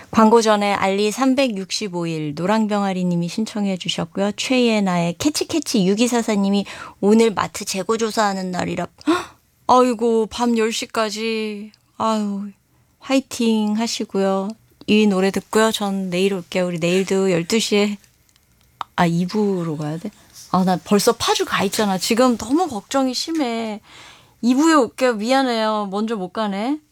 광고 전에 알리 365일 노랑병아리님이 신청해 주셨고요. 최예나의 캐치캐치 6244님이 오늘 마트 재고 조사하는 날이라 아이고 밤 10시까지 아유 화이팅 하시고요. 이 노래 듣고요. 전 내일 올게요. 우리 내일도 12시에 2부로 가야 돼? 나 벌써 파주 가 있잖아. 지금 너무 걱정이 심해. 2부에 올게요. 미안해요. 먼저 못 가네.